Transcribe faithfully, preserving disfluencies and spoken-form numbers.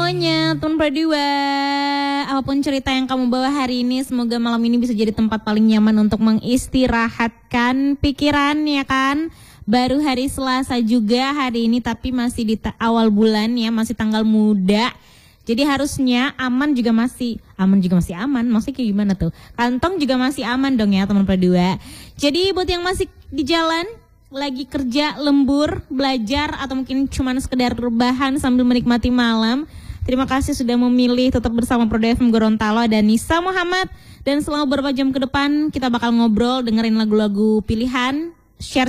semuanya, teman berdua. Apapun cerita yang kamu bawa hari ini, semoga malam ini bisa jadi tempat paling nyaman untuk mengistirahatkan pikiran, ya kan? Baru hari Selasa juga hari ini, tapi masih di ta- awal bulan ya, masih tanggal muda. Jadi harusnya aman juga masih, aman juga masih aman. Maksudnya kayak gimana tuh? Kantong juga masih aman dong ya teman berdua. Jadi buat yang masih di jalan, lagi kerja, lembur, belajar, atau mungkin cuma sekedar rebahan sambil menikmati malam, terima kasih sudah memilih tetap bersama Prodo F M Gorontalo dan Nisa Muhammad. Dan selama beberapa jam ke depan kita bakal ngobrol, dengerin lagu-lagu pilihan, share